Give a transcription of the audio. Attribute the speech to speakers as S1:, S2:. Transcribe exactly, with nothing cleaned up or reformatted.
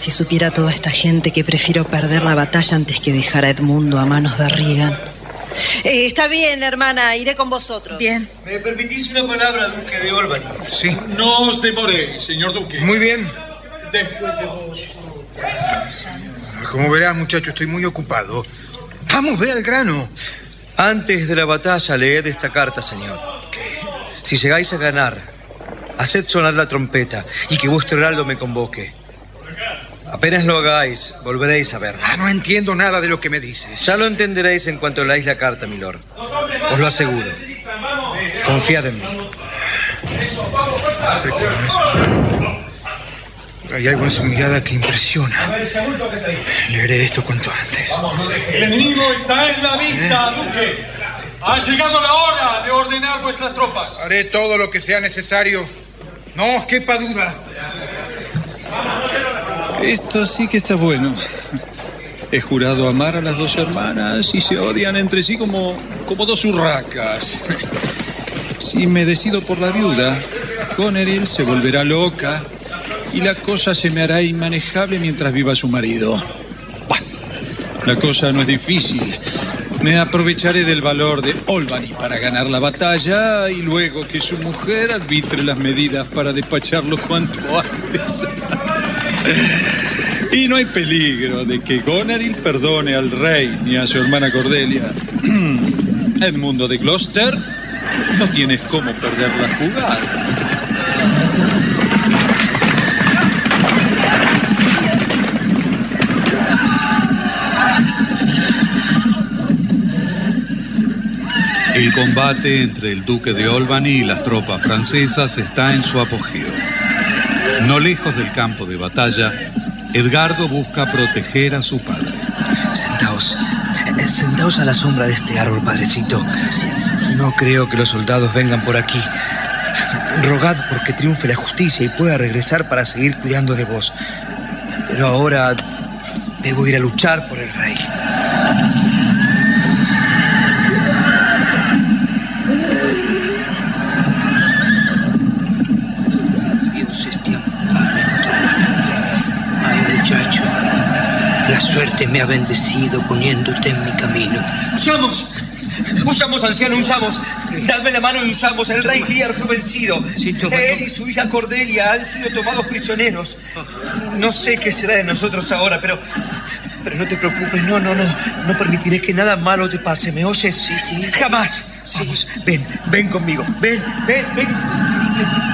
S1: Si supiera toda esta gente que prefiero perder la batalla antes que dejar a Edmundo a manos de Regan. Eh, está bien, hermana, iré con vosotros.
S2: Bien.
S3: ¿Me permitís una palabra, duque de Albany?
S4: Sí.
S5: No os demoréis, señor duque.
S4: Muy bien.
S5: Después de vos.
S4: Como verás, muchacho, estoy muy ocupado. Vamos, ve al grano.
S3: Antes de la batalla, leed esta carta, señor. Si llegáis a ganar, haced sonar la trompeta y que vuestro heraldo me convoque. Apenas lo hagáis, volveréis a verme.
S4: Ah, no entiendo nada de lo que me dices.
S3: Ya lo entenderéis en cuanto leáis la carta, milord. Os lo aseguro. Confiad en mí.
S4: Respecto a eso, hay algo en su mirada que impresiona. Leeré esto cuanto antes.
S5: El enemigo está en la vista, ¿Eh? duque. Ha llegado la hora de ordenar vuestras tropas.
S4: Haré todo lo que sea necesario. No os quepa duda.
S6: Esto sí que está bueno. He jurado amar a las dos hermanas y se odian entre sí como, como dos urracas. Si me decido por la viuda, Goneril se volverá loca y la cosa se me hará inmanejable mientras viva su marido. Bah, la cosa no es difícil. Me aprovecharé del valor de Albany para ganar la batalla y luego que su mujer arbitre las medidas para despacharlo cuanto antes. Y no hay peligro de que Goneril perdone al rey ni a su hermana Cordelia. Edmundo de Gloucester, no tienes cómo perder la jugada.
S7: El combate entre el duque de Albany y las tropas francesas está en su apogeo. No lejos del campo de batalla, Edgardo busca proteger a su padre.
S3: Sentaos. Sentaos a la sombra de este árbol, padrecito. Gracias. No creo que los soldados vengan por aquí. Rogad porque triunfe la justicia y pueda regresar para seguir cuidando de vos. Pero ahora debo ir a luchar por el rey. La suerte me ha bendecido poniéndote en mi camino. ¡Huyamos! ¡Huyamos, anciano, huyamos! Dadme la mano y huyamos. El rey Lear fue vencido. Sí, toma, Él toma. Y su hija Cordelia han sido tomados prisioneros. No sé qué será de nosotros ahora, pero... Pero no te preocupes, no, no, no. No permitiré que nada malo te pase, ¿me oyes? Sí, sí. ¡Jamás! Sí. Vamos, ven, ven conmigo. Ven, ven, ven.